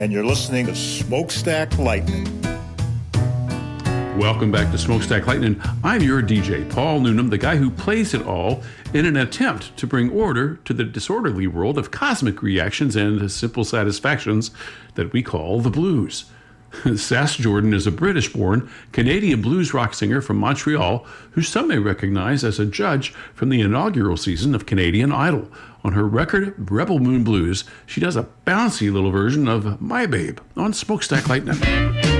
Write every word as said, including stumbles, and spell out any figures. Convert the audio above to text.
and you're listening to Smokestack Lightning. Welcome back to Smokestack Lightning. I'm your D J, Paul Noonan, the guy who plays it all in an attempt to bring order to the disorderly world of cosmic reactions and simple satisfactions that we call the blues. Sass Jordan is a British-born Canadian blues rock singer from Montreal who some may recognize as a judge from the inaugural season of Canadian Idol. On her record, Rebel Moon Blues, she does a bouncy little version of My Babe on Smokestack Lightning.